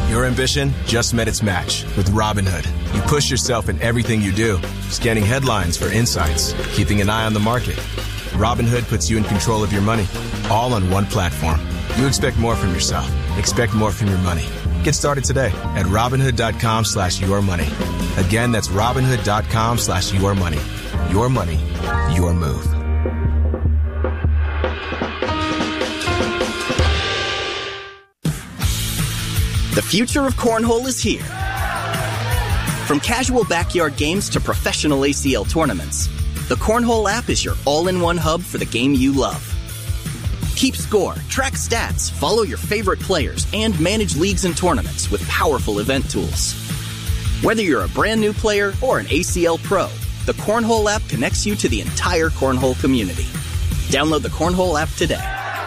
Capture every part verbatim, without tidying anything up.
Your ambition just met its match with Robinhood. You push yourself in everything you do, scanning headlines for insights, keeping an eye on the market. Robinhood puts you in control of your money, all on one platform. You expect more from yourself. Expect more from your money. Get started today at Robinhood.com slash your money. Again, that's Robinhood.com slash your money. Your money, your move. The future of cornhole is here. From casual backyard games to professional A C L tournaments, the Cornhole app is your all-in-one hub for the game you love. Keep score, track stats, follow your favorite players, and manage leagues and tournaments with powerful event tools. Whether you're a brand new player or an A C L pro, the Cornhole app connects you to the entire cornhole community. Download the Cornhole app today.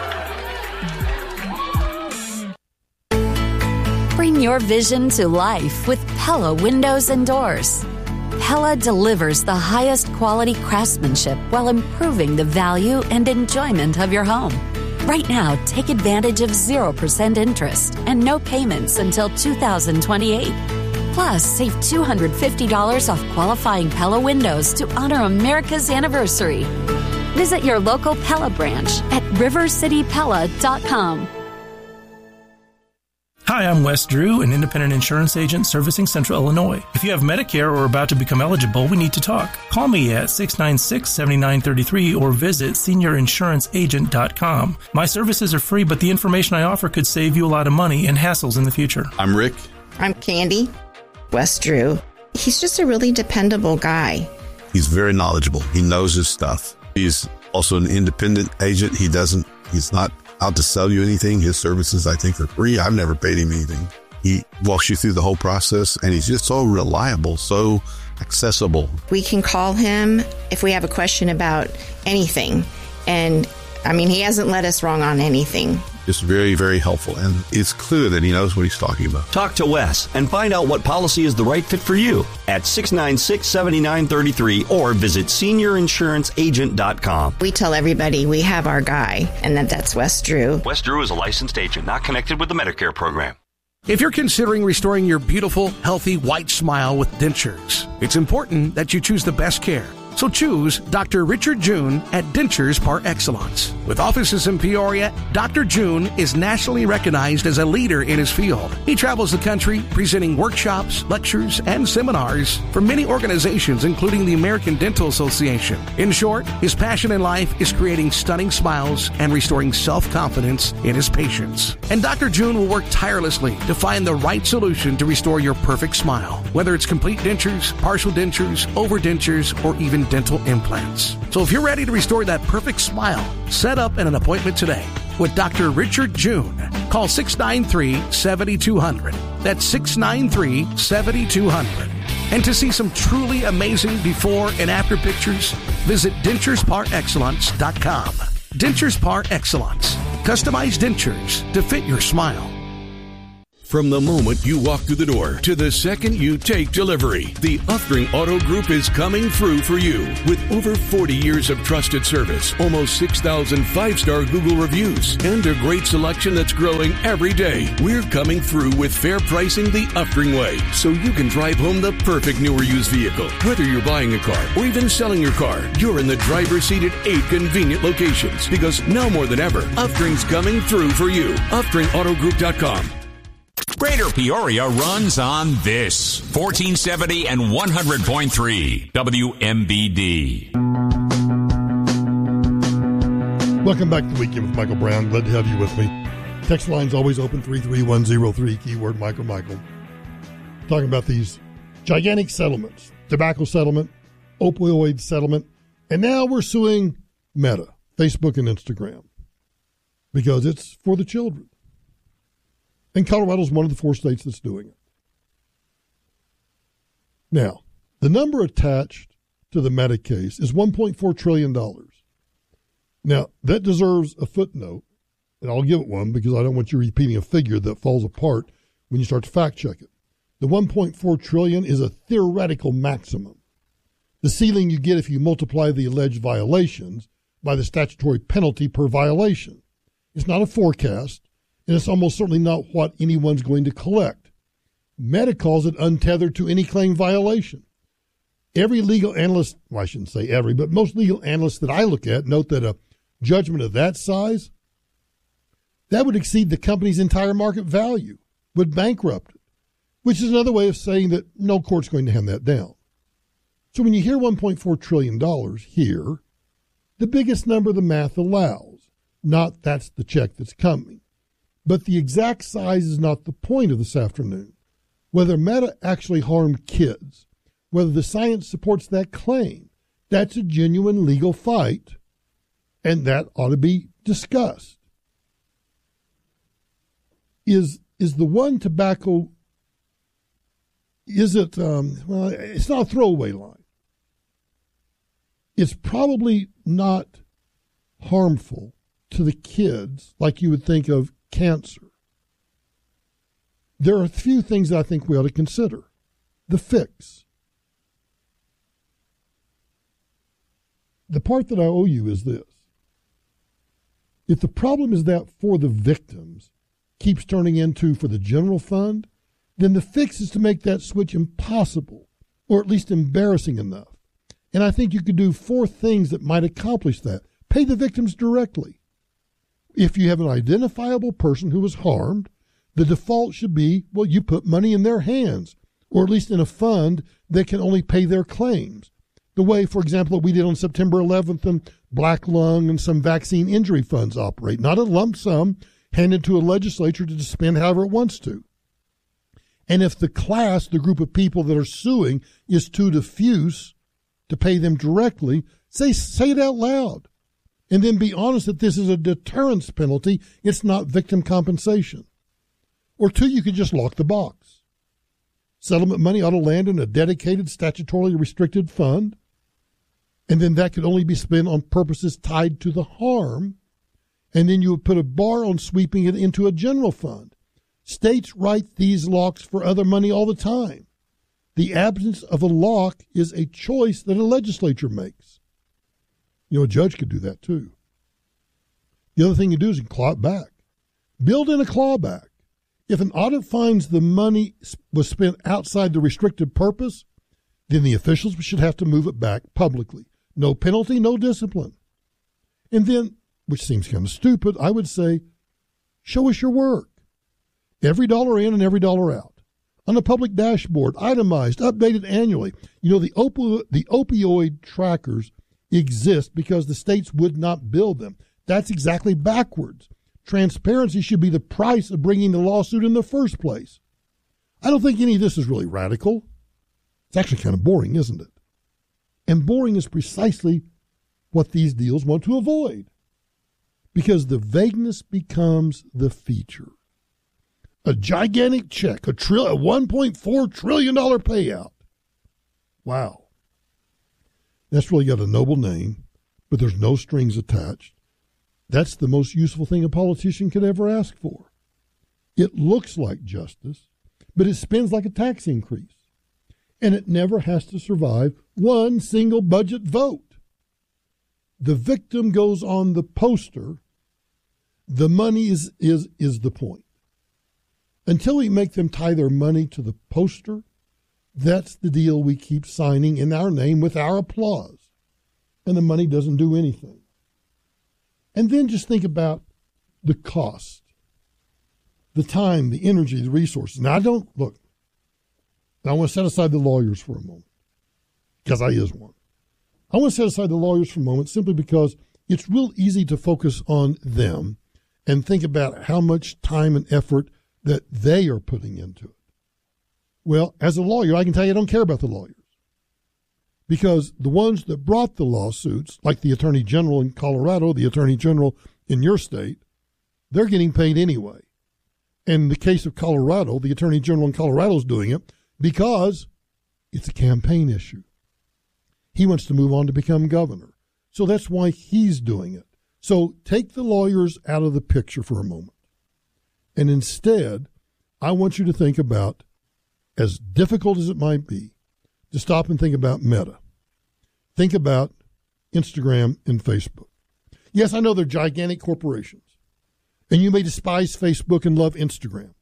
Bring your vision to life with Pella Windows and Doors. Pella delivers the highest quality craftsmanship while improving the value and enjoyment of your home. Right now, take advantage of zero percent interest and no payments until two thousand twenty-eight. Plus, save two hundred fifty dollars off qualifying Pella windows to honor America's anniversary. Visit your local Pella branch at river city pella dot com. Hi, I'm Wes Drew, an independent insurance agent servicing Central Illinois. If you have Medicare or are about to become eligible, we need to talk. Call me at six nine six, seven nine three three or visit senior insurance agent dot com. My services are free, but the information I offer could save you a lot of money and hassles in the future. I'm Rick. I'm Candy. Wes Drew. He's just a really dependable guy. He's very knowledgeable. He knows his stuff. He's also an independent agent. He doesn't, he's not out to sell you anything. His services, I think, are free. I've never paid him anything. He walks you through the whole process, and he's just so reliable, so accessible. We can call him if we have a question about anything. And, I mean, he hasn't led us wrong on anything. Just very, very helpful. And it's clear that he knows what he's talking about. Talk to Wes and find out what policy is the right fit for you at six nine six, seven nine three three or visit senior insurance agent dot com. We tell everybody we have our guy, and that that's Wes Drew. Wes Drew is a licensed agent, not connected with the Medicare program. If you're considering restoring your beautiful, healthy, white smile with dentures, it's important that you choose the best care. So choose Doctor Richard June at Dentures Par Excellence. With offices in Peoria, Doctor June is nationally recognized as a leader in his field. He travels the country presenting workshops, lectures, and seminars for many organizations, including the American Dental Association. In short, his passion in life is creating stunning smiles and restoring self-confidence in his patients. And Doctor June will work tirelessly to find the right solution to restore your perfect smile, whether it's complete dentures, partial dentures, overdentures, or even dental implants. So if you're ready to restore that perfect smile, set up an appointment today with Doctor Richard June. Call six nine three, seven two zero zero. That's six nine three, seven two zero zero. And to see some truly amazing before and after pictures, visit dentures par excellence dot com. Dentures Par Excellence. Customized dentures to fit your smile. From the moment you walk through the door to the second you take delivery, the Uftring Auto Group is coming through for you. With over forty years of trusted service, almost six thousand five-star Google reviews, and a great selection that's growing every day, we're coming through with fair pricing the Uftring way, so you can drive home the perfect new or used vehicle. Whether you're buying a car or even selling your car, you're in the driver's seat at eight convenient locations, because now more than ever, Uftring's coming through for you. Uftring Auto Group dot com. Greater Peoria runs on this. fourteen seventy and one hundred point three W M B D. Welcome back to Weekend with Michael Brown. Glad to have you with me. Text line's always open, three three one zero three, keyword Michael Michael. Talking about these gigantic settlements. Tobacco settlement, opioid settlement, and now we're suing Meta, Facebook and Instagram, because it's for the children. And Colorado's one of the four states that's doing it. Now, the number attached to the Meta case is one point four trillion dollars. Now, that deserves a footnote, and I'll give it one because I don't want you repeating a figure that falls apart when you start to fact check it. The one point four trillion dollars is a theoretical maximum. The ceiling you get if you multiply the alleged violations by the statutory penalty per violation. It's not a forecast. And it's almost certainly not what anyone's going to collect. Meta calls it untethered to any claim violation. Every legal analyst, well, I shouldn't say every, but most legal analysts that I look at note that a judgment of that size, that would exceed the company's entire market value, would bankrupt it, which is another way of saying that no court's going to hand that down. So when you hear one point four trillion dollars here, the biggest number the math allows, not that's the check that's coming. But the exact size is not the point of this afternoon. Whether Meta actually harmed kids, whether the science supports that claim, that's a genuine legal fight, and that ought to be discussed. Is is the one tobacco, is it, um, well, it's not a throwaway line. It's probably not harmful to the kids like you would think of cancer. There are a few things that I think we ought to consider. The fix. The part that I owe you is this. If the problem is that for the victims keeps turning into for the general fund, then the fix is to make that switch impossible, or at least embarrassing enough. And I think you could do four things that might accomplish that. Pay the victims directly. If you have an identifiable person who was harmed, the default should be, well, you put money in their hands, or at least in a fund that can only pay their claims. The way, for example, that we did on September eleventh and Black Lung and some vaccine injury funds operate. Not a lump sum handed to a legislature to spend however it wants to. And if the class, the group of people that are suing, is too diffuse to pay them directly, say, say it out loud. And then be honest that this is a deterrence penalty. It's not victim compensation. Or two, you could just lock the box. Settlement money ought to land in a dedicated, statutorily restricted fund. And then that could only be spent on purposes tied to the harm. And then you would put a bar on sweeping it into a general fund. States write these locks for other money all the time. The absence of a lock is a choice that a legislature makes. You know, a judge could do that too. The other thing you do is you claw it back. Build in a clawback. If an audit finds the money was spent outside the restricted purpose, then the officials should have to move it back publicly. No penalty, no discipline. And then, which seems kind of stupid, I would say, show us your work. Every dollar in and every dollar out. On a public dashboard, itemized, updated annually. You know, the, opi- the opioid trackers exist because the states would not build them. That's exactly backwards. Transparency should be the price of bringing the lawsuit in the first place. I don't think any of this is really radical. It's actually kind of boring, isn't it? And boring is precisely what these deals want to avoid, because the vagueness becomes the feature. A gigantic check, a, trill, a one point four trillion dollars payout. Wow. That's really got a noble name, but there's no strings attached. That's the most useful thing a politician could ever ask for. It looks like justice, but it spends like a tax increase. And it never has to survive one single budget vote. The victim goes on the poster. The money is, is, is the point. Until we make them tie their money to the poster, that's the deal we keep signing in our name with our applause. And the money doesn't do anything. And then just think about the cost, the time, the energy, the resources. Now, I don't, look, I want to set aside the lawyers for a moment, because I is one. I want to set aside the lawyers for a moment simply because it's real easy to focus on them and think about how much time and effort that they are putting into it. Well, as a lawyer, I can tell you I don't care about the lawyers, because the ones that brought the lawsuits, like the Attorney General in Colorado, the Attorney General in your state, they're getting paid anyway. And in the case of Colorado, the Attorney General in Colorado is doing it because it's a campaign issue. He wants to move on to become governor. So that's why he's doing it. So take the lawyers out of the picture for a moment. And instead, I want you to think about, as difficult as it might be, to stop and think about Meta. Think about Instagram and Facebook. Yes, I know they're gigantic corporations. And you may despise Facebook and love Instagram.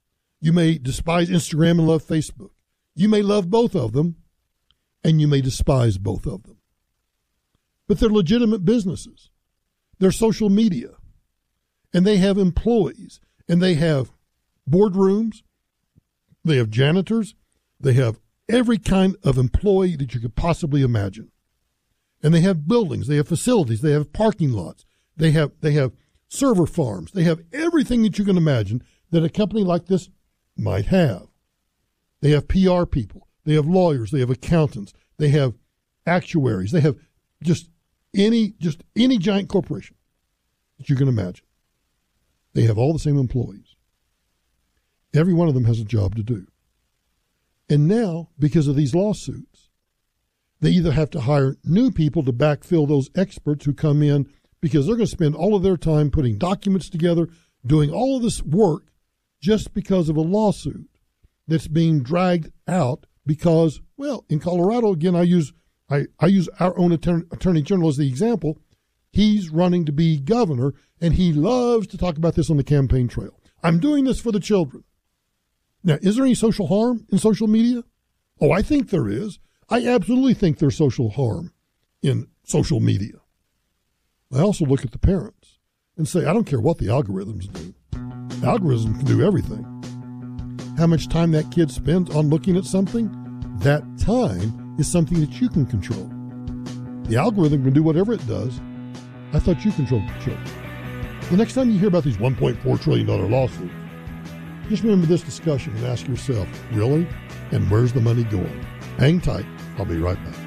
You may despise Instagram and love Facebook. You may love both of them, and you may despise both of them. But they're legitimate businesses. They're social media. And they have employees. And they have boardrooms. They have janitors. They have every kind of employee that you could possibly imagine. And they have buildings. They have facilities. They have parking lots. They have they have server farms. They have everything that you can imagine that a company like this might have. They have P R people. They have lawyers. They have accountants. They have actuaries. They have just any just any giant corporation that you can imagine. They have all the same employees. Every one of them has a job to do. And now, because of these lawsuits, they either have to hire new people to backfill those experts who come in because they're going to spend all of their time putting documents together, doing all of this work just because of a lawsuit that's being dragged out because, well, in Colorado, again, I use I, I use our own attorney, attorney general as the example. He's running to be governor, and he loves to talk about this on the campaign trail. I'm doing this for the children. Now, is there any social harm in social media? Oh, I think there is. I absolutely think there's social harm in social media. I also look at the parents and say, I don't care what the algorithms do. Algorithms can do everything. How much time that kid spends on looking at something, that time is something that you can control. The algorithm can do whatever it does. I thought you controlled the children. The next time you hear about these one point four trillion dollars lawsuits, just remember this discussion and ask yourself, really? And where's the money going? Hang tight. I'll be right back.